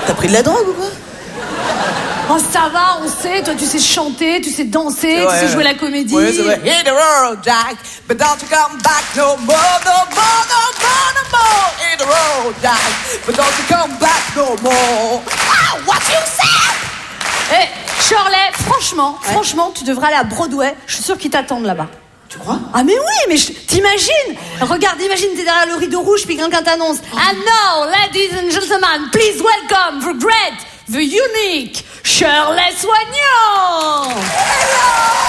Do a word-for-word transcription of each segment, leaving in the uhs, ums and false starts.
T'as pris de la drogue ou quoi? Oh, ça va, on sait. Toi, tu sais chanter, tu sais danser, Ouais, tu sais jouer la comédie. Ouais, c'est vrai. Hit the road, Jack, but don't you come back no more, no more, no more, no more. Hit the road, Jack, but don't you come back no more. Ah, what you said? Eh, Shirley, franchement, ouais. franchement, tu devrais aller à Broadway. Je suis sûre qu'ils t'attendent là-bas. Tu crois? Ah mais oui, mais je... t'imagines? Regarde, imagine, t'es derrière le rideau rouge, puis quelqu'un t'annonce. Oh. And now, ladies and gentlemen, please welcome the great, the unique Shirley Soignon. Hello!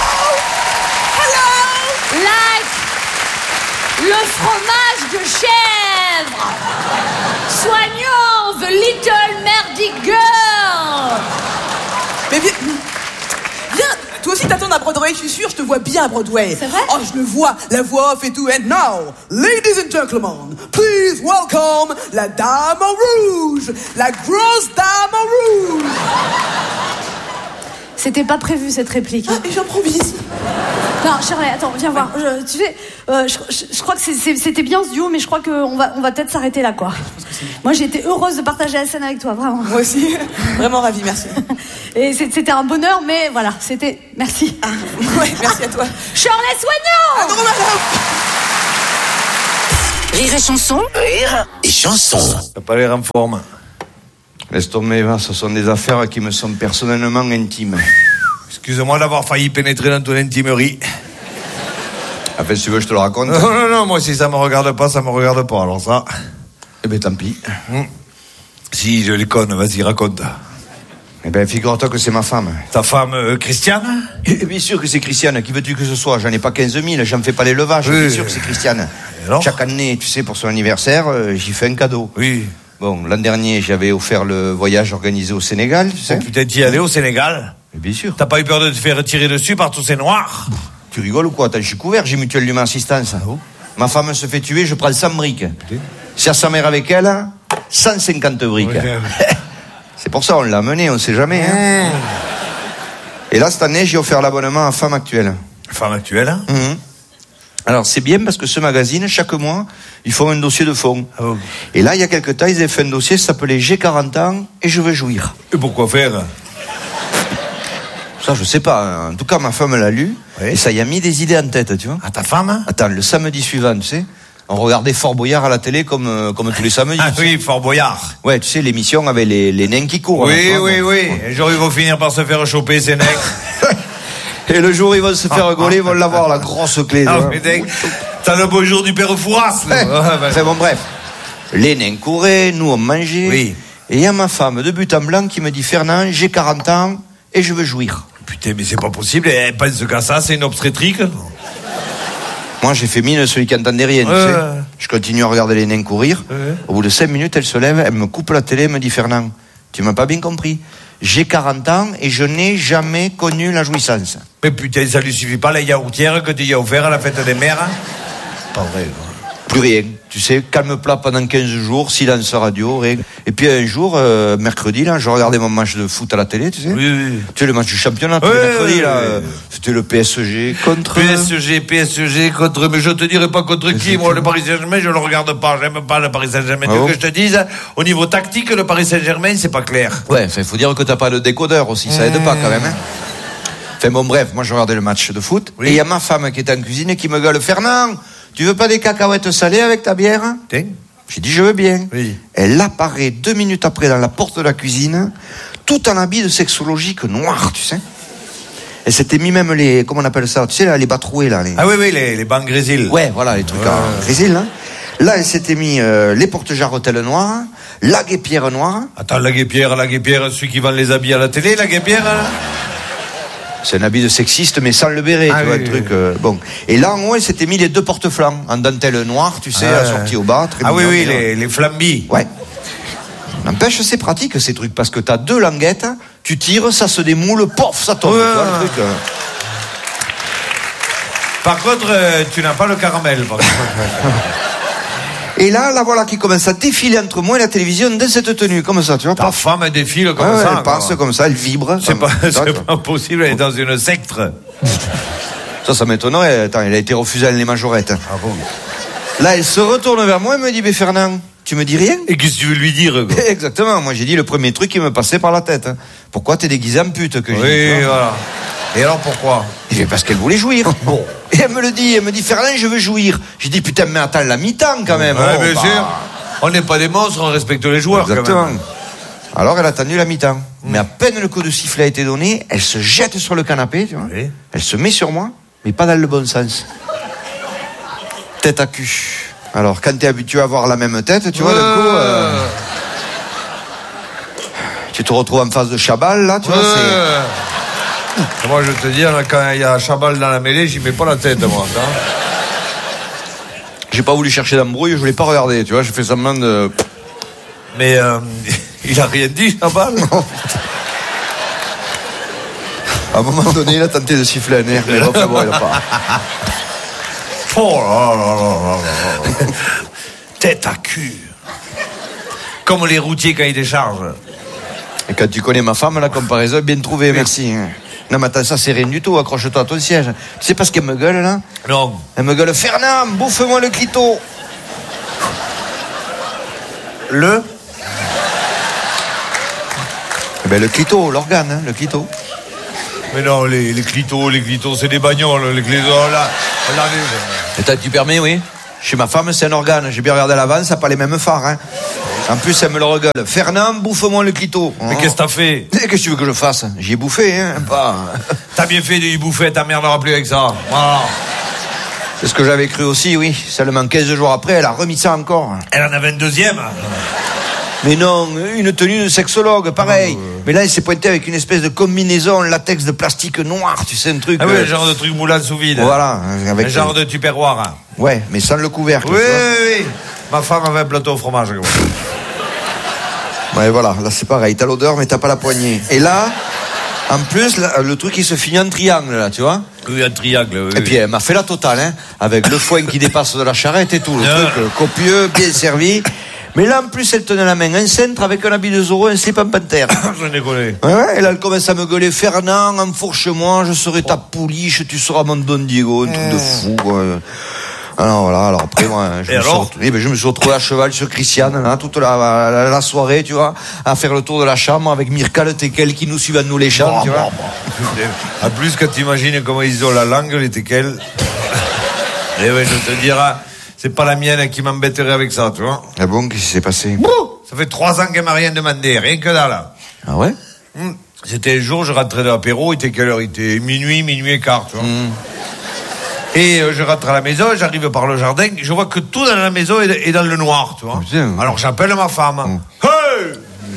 Hello! Like le fromage de chèvre. Soignon, the little merdy girl. Mais viens, viens, toi aussi t'attends à Broadway, je suis sûr, je te vois bien à Broadway. C'est vrai? Oh, je le vois, la voix off et tout. And now, ladies and gentlemen, please welcome la dame en rouge, la grosse dame en rouge. C'était pas prévu cette réplique. Ah, et j'improvise. Non, Shirley, attends, viens voir. Je, tu sais, euh, je, je, je crois que c'est, c'est, c'était bien ce duo, mais je crois qu'on va, on va peut-être s'arrêter là, quoi. Moi, j'ai été heureuse de partager la scène avec toi, vraiment. Moi aussi, vraiment ravie, merci. Et c'était un bonheur, mais voilà, c'était... Merci. Ah, ouais, merci à toi. Shirley Soignon. Ah non, madame. Rire et chanson. Rire et chanson. T'as pas l'air en forme. Laisse tomber, va, ce sont des affaires qui me sont personnellement intimes. Excuse-moi d'avoir failli pénétrer dans ton intimerie. Enfin, si tu veux, je te le raconte. Non, non, non, moi, si ça me regarde pas, ça me regarde pas, alors ça... Eh ben, tant pis. Hum. Si, je les conne, vas-y, raconte. Eh ben, figure-toi que c'est ma femme. Ta femme, euh, Christiane? Et bien sûr que c'est Christiane. Qui veux-tu que ce soit? J'en ai pas quinze mille, j'en fais pas l'élevage. Oui. Bien sûr que c'est Christiane. Chaque année, tu sais, pour son anniversaire, euh, j'y fais un cadeau. Oui. Bon, l'an dernier, j'avais offert le voyage organisé au Sénégal, tu sais. Oh, putain, t'y allais au Sénégal? Mais bien sûr. T'as pas eu peur de te faire tirer dessus par tous ces noirs? Tu rigoles ou quoi? Attends, je suis couvert, j'ai Mutuelle d'Humain Assistance. Oh. Ma femme se fait tuer, je prends cent briques. Okay. Si à sa mère avec elle, cent cinquante briques. Okay. C'est pour ça, on l'a amené, on sait jamais. Hein. Et là, cette année, j'ai offert l'abonnement à Femme Actuelle. Femme Actuelle? Mmh. Alors, c'est bien parce que ce magazine, chaque mois, ils font un dossier de fond. Oh. Et là, il y a quelques temps, ils avaient fait un dossier qui s'appelait J'ai quarante ans et je veux jouir. Et pourquoi faire? Ça, je sais pas. En tout cas, ma femme l'a lu. Oui. Et ça y a mis des idées en tête, tu vois. À ta femme? Attends, le samedi suivant, tu sais, on regardait Fort Boyard à la télé comme, euh, comme tous les samedis. Ah oui, Fort Boyard. Ouais, tu sais, l'émission avec les, les nains qui courent. Oui, là, oui, oui. Et le jour, ils vont finir par se faire choper, ces nains. Et le jour, ils vont se faire gauler, ils vont l'avoir, la grosse clé. Ah, mais dingue. T'as le beau jour du père Fouras, là. Ouais. Enfin, bon, bref. Les nains couraient, nous, on mangeait. Oui. Et il y a ma femme, de but en blanc, qui me dit, Fernand, j'ai quarante ans et je veux jouir. Putain, mais c'est pas possible. Elle pense qu'à ça, c'est une obstétrique. Moi, j'ai fait mine celui qui entendait rien, euh... tu sais. Je continue à regarder les nains courir. Euh... Au bout de cinq minutes, elle se lève, elle me coupe la télé, elle me dit, Fernand, tu m'as pas bien compris. J'ai quarante ans et je n'ai jamais connu la jouissance. Mais putain, ça lui suffit pas la yaourtière que tu y as offert à la fête des mères? Pas vrai. Plus rien. Tu sais, calme plat pendant quinze jours, silence radio, rien. Et puis un jour, euh, mercredi, là, je regardais mon match de foot à la télé, tu sais. Oui, oui. Tu sais, le match du championnat, oui, le mercredi, oui, là. Oui. Euh, c'était le P S G contre... P S G, P S G contre... Mais je te dirai pas contre qui. qui. Moi, le Paris Saint-Germain, je le regarde pas. J'aime pas le Paris Saint-Germain. Ah tu veux bon que je te dise, au niveau tactique, le Paris Saint-Germain, c'est pas clair. Ouais, il faut dire que t'as pas le décodeur aussi. Ça aide mmh. pas, quand même, hein. Enfin bon, bref, moi, je regardais le match de foot. Oui. Et il y a ma femme qui est en cuisine et qui me gueule, Fernand, tu veux pas des cacahuètes salées avec ta bière? Tiens. J'ai dit, je veux bien. Oui. Elle apparaît deux minutes après dans la porte de la cuisine, tout en habit de sexologique noir, tu sais. Elle s'était mis même les, comment on appelle ça, tu sais, là, les bas troués, là. Les... Ah oui, oui, les, les bancs grésil. Ouais, voilà, les trucs ouais. à grésil, hein. Là, elle s'était mis euh, les porte-jarretelles noires, la guêpière noire. Attends, la guêpière, la guêpière, celui qui vend les habits à la télé, la guêpière, là. C'est un habit de sexiste, mais sans le béret, ah, tu oui, vois, oui, le truc. Oui. Euh, bon. Et là, en haut, elle s'était mis les deux porte-flancs, en dentelle noire, tu sais, ah, assortis au bas. Très ah mignon, oui, oui, les, les flambis. Ouais. N'empêche, c'est pratique, ces trucs, parce que t'as deux languettes, tu tires, ça se démoule, pof, ça tombe. Ouais. Tu vois, le truc, euh... Par contre, euh, tu n'as pas le caramel, par contre. Et là, la voilà qui commence à défiler entre moi et la télévision dans cette tenue, comme ça, tu vois. Ta femme, elle défile comme ouais, ça. Elle passe comme ça, elle vibre. C'est pas, c'est pas possible, elle est dans une secte. Ça, ça m'étonnerait. Attends, elle a été refusée à les majorettes. Ah bon? Là, elle se retourne vers moi et me dit, mais Fernand, Tu me dis rien? Et qu'est-ce que tu veux lui dire, quoi? Exactement, moi j'ai dit le premier truc qui me passait par la tête. Hein. Pourquoi t'es déguisé en pute que j'ai Oui, dit, voilà. Et alors pourquoi? Il fait parce qu'elle voulait jouir. Bon. Et elle me le dit, elle me dit Fernand, je veux jouir. J'ai dit putain, mais attends la mi-temps quand même. Ouais, oh, bien bah... sûr. On n'est pas des monstres, on respecte les joueurs. Exactement. Quand même. Alors elle a attendu la mi-temps. Mmh. Mais à peine le coup de sifflet a été donné, elle se jette sur le canapé, tu vois. Oui. Elle se met sur moi, mais pas dans le bon sens. Tête à cul. Alors quand t'es habitué à avoir la même tête, tu vois, ouais. d'un coup. Euh... Tu te retrouves en face de Chabal, là, tu ouais. vois, c'est. Moi, je vais te dire, quand il y a Chabal dans la mêlée, j'y mets pas la tête, moi. Hein. J'ai pas voulu chercher d'embrouille, je voulais pas regarder, tu vois, je fais semblant de. Mais euh, il a rien dit, Chabal. À un moment donné, il a tenté de siffler un air, mais bon, bon, il a pas. Oh là là là là là. Tête à cul. Comme les routiers quand ils déchargent. Et quand tu connais ma femme, la comparaison est bien trouvée, oui. Merci. Non, mais attends, ça c'est rien du tout, accroche-toi à ton siège. Tu sais pas ce qu'elle me gueule, là? Non. Elle me gueule, Fernand, bouffe-moi le clito. Le Eh ben, le clito, l'organe, hein, le clito. Mais non, les, les clitos, les clitos, c'est des bagnoles, les clitos, là. là les... Attends, tu permets, oui? Chez ma femme, c'est un organe. J'ai bien regardé à l'avant, ça n'a pas les mêmes phares, hein. En plus, elle me le regueule. Fernand, bouffe-moi le clito. Mais oh. Qu'est-ce que t'as fait? Qu'est-ce que tu veux que je fasse? J'y ai bouffé, hein, pas. T'as bien fait de y bouffer, ta mère n'aura plus avec ça. Voilà. C'est ce que j'avais cru aussi, oui. Seulement quinze jours après, elle a remis ça encore. Elle en avait une deuxième. Mais non, une tenue de sexologue, pareil. Oh, euh... Mais là, elle s'est pointée avec une espèce de combinaison latex de plastique noir, tu sais, un truc. Ah oui, euh... un genre de truc moulant sous vide. Voilà. Avec un genre euh... de tupperware. Hein. Ouais, mais sans le couvercle. Oui, oui, oui. Ma femme avait un plateau au fromage. Ouais, voilà, là c'est pareil. T'as l'odeur, mais t'as pas la poignée. Et là, en plus, là, le truc, il se finit en triangle, là, tu vois. Oui, un triangle, oui. Et puis, elle m'a fait la totale, hein, avec le foin qui dépasse de la charrette et tout. Le yeah. truc euh, copieux, bien servi. Mais là, en plus, elle tenait la main un cintre avec un habit de Zorro et un slip en panthère. Je n'ai collé. Ouais, ouais, et là, elle commence à me gueuler. Fernand, enfourche-moi, je serai ta pouliche, tu seras mon Don Diego. Un truc de fou, quoi. Alors voilà, alors après, moi, je, me, alors suis, ben, je me suis retrouvé à cheval sur Christiane, là, toute la, la, la soirée, tu vois, à faire le tour de la chambre avec Mirka, le teckel qui nous suivent à nous les chambres, tu vois. En plus, quand tu imagines comment ils ont la langue, les teckels. Eh oui, je te dirai. C'est pas la mienne qui m'embêterait avec ça, tu vois. Ah bon, qu'est-ce qui s'est passé? Ça fait trois ans qu'elle m'a rien demandé, rien que dalle. Ah ouais? mmh. C'était un jour, je rentrais de l'apéro, il était quelle heure? Il était minuit, minuit et quart, tu vois. Mmh. Et euh, je rentre à la maison, j'arrive par le jardin, je vois que tout dans la maison est, est dans le noir, tu vois. Putain. Alors j'appelle ma femme. Mmh. Hey!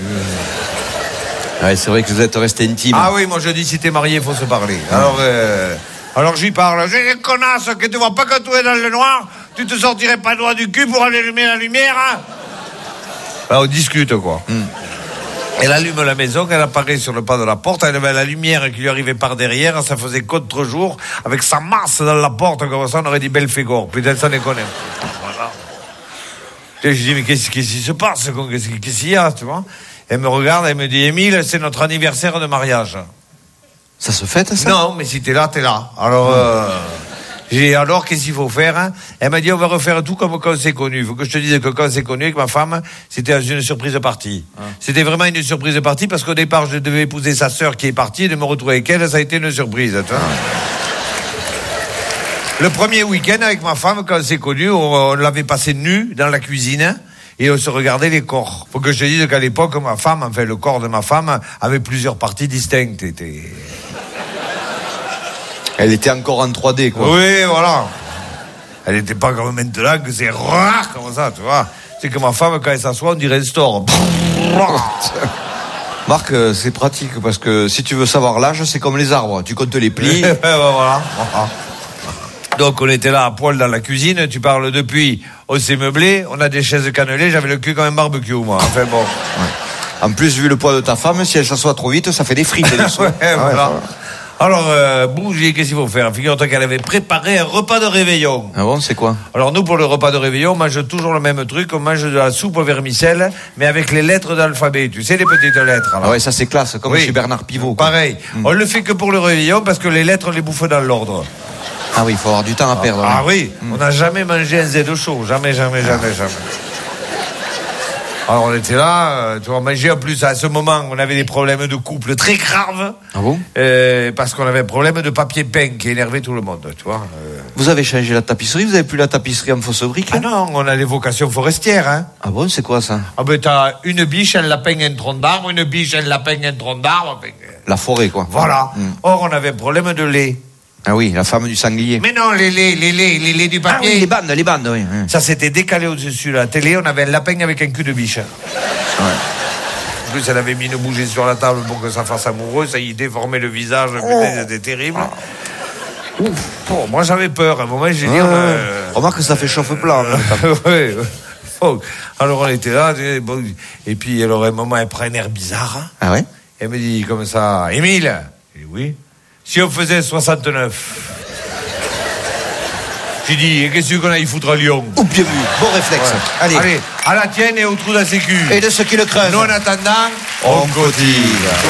Ouais, c'est vrai que vous êtes resté intime. Ah oui, moi je dis si t'es marié, il faut se parler. Mmh. Alors, euh, alors j'y parle. J'ai une connasse que tu vois pas que tout est dans le noir. Tu te sortirais pas le doigt du cul pour aller allumer la lumière, hein? Alors on discute, quoi. Mmh. Elle allume la maison, elle apparaît sur le pas de la porte, elle avait la lumière qui lui arrivait par derrière, ça faisait contre-jour, avec sa masse dans la porte, comme ça on aurait dit Belphégor. Putain, ça déconne. Voilà. Et je dis, mais qu'est-ce, qu'est-ce qui se passe? Qu'est-ce, qu'est-ce qu'il y a, tu vois? Elle me regarde, elle me dit, Émile, c'est notre anniversaire de mariage. Ça se fête, ça? Non, mais si t'es là, t'es là. Alors, euh... J'ai alors, qu'est-ce qu'il faut faire, hein? Elle m'a dit, on va refaire tout comme quand on s'est connu. Il faut que je te dise que quand on s'est connu avec ma femme, c'était une surprise partie. Ah. C'était vraiment une surprise partie parce qu'au départ, je devais épouser sa sœur qui est partie et de me retrouver avec elle, ça a été une surprise. Tu vois? Le premier week-end avec ma femme, quand on s'est connu, on, on l'avait passé nu dans la cuisine et on se regardait les corps. Faut que je te dise qu'à l'époque, ma femme, enfin, le corps de ma femme avait plusieurs parties distinctes. Était... Elle était encore en trois D, quoi. Oui, voilà. Elle n'était pas comme maintenant que c'est rare comme ça, tu vois. C'est que ma femme, quand elle s'assoit, on dirait un store. Marc, c'est pratique, parce que si tu veux savoir l'âge, c'est comme les arbres. Tu comptes les plis. Voilà. Donc, on était là à poil dans la cuisine. Tu parles depuis, on s'est meublé, on a des chaises cannelées, j'avais le cul comme un barbecue, moi. Enfin, bon. Ouais. En plus, vu le poids de ta femme, si elle s'assoit trop vite, ça fait des frites. ouais, voilà. Ah ouais, voilà. Alors, euh, bougie, qu'est-ce qu'il faut faire? Figure-toi qu'elle avait préparé un repas de réveillon. Ah bon, c'est quoi? Alors, nous, pour le repas de réveillon, on mange toujours le même truc. On mange de la soupe au vermicelle, mais avec les lettres d'alphabet. Tu sais, les petites lettres. Alors. Ah ouais, ça c'est classe, comme oui. Chez Bernard Pivot. Quoi. Pareil. Mmh. On le fait que pour le réveillon parce que les lettres, on les bouffe dans l'ordre. Ah oui, il faut avoir du temps à perdre. Ah, hein. ah oui, mmh. On n'a jamais mangé un Z chaud. Jamais, jamais, jamais, jamais. Alors on était là, euh, tu vois, on mangeait. En plus, à ce moment, on avait des problèmes de couple très graves. Ah bon? euh, Parce qu'on avait un problème de papier peint qui énervait tout le monde, tu vois. Euh... Vous avez changé la tapisserie, vous avez plus la tapisserie en fausse brique? Ah non, on a les vocations forestières, hein. Ah bon, c'est quoi ça? Ah ben t'as une biche, un lapin, un tronc d'arbre, une biche, un lapin, un tronc d'arbre. Ben, euh, La forêt, quoi. Voilà. Mm. Or, on avait un problème de lait. Ah oui, la femme du sanglier. Mais non, les laits, les laits, les laits du Ah papier. oui, les bandes, les bandes, oui. oui. Ça s'était décalé au-dessus de la télé, on avait un lapin avec un cul de biche. Ouais. En plus, elle avait mis une bougie sur la table pour que ça fasse amoureux, ça y déformait le visage, putain, c'était terrible. Ouf. Bon, moi j'avais peur, à un moment j'ai dit... Ouais, on a- ouais. Remarque que ça fait chauffe-plat. hein. ouais, ouais. Bon, alors on était là, bon, et puis alors à un moment elle prend un air bizarre, hein. Ah ouais? Elle me dit comme ça, Émile, j'ai dit oui, si on faisait soixante-neuf. J'ai dit, et qu'est-ce qu'on a, il foutre à Lyon? Ou bien vu, bon réflexe. Ouais. Allez. Allez, à la tienne et au trou de la sécu. Et de ceux qui le creusent. Nous en attendant, on cotise.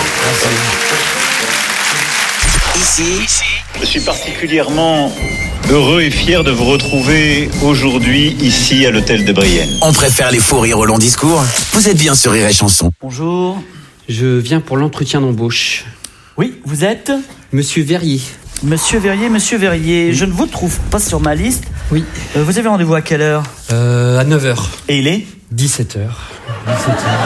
Ici, Je suis particulièrement heureux et fier de vous retrouver aujourd'hui ici à l'hôtel de Brienne. on préfère les faux rires au long discours. Vous êtes bien sur Rire et Chanson. Bonjour. Je viens pour l'entretien d'embauche. Oui, vous êtes Monsieur Verrier. Monsieur Verrier, Monsieur Verrier. Je ne vous trouve pas sur ma liste. Oui. Euh, vous avez rendez-vous à quelle heure? Euh, à neuf heures. Et il est dix-sept heures.